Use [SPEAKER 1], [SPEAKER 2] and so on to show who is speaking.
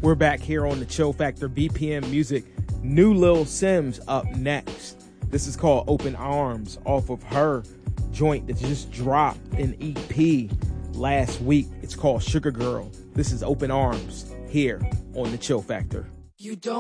[SPEAKER 1] We're back here on the Chill Factor BPM Music. New Lil Sims up next. This is called Open Arms off of her joint that just dropped an EP last week. It's called Sugar Girl. This is Open Arms here on the Chill Factor.
[SPEAKER 2] You don't